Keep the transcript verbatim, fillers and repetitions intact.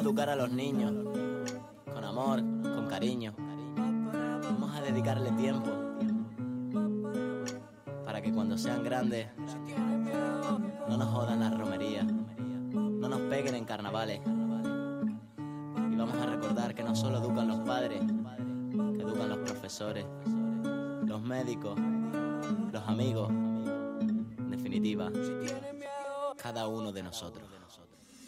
educar a los niños, con amor, con cariño. Vamos a dedicarle tiempo para que cuando sean grandes no nos jodan las romerías, no nos peguen en carnavales. Y vamos a recordar que no solo educan los padres, que educan los profesores, los médicos, los amigos, en definitiva, cada uno de nosotros.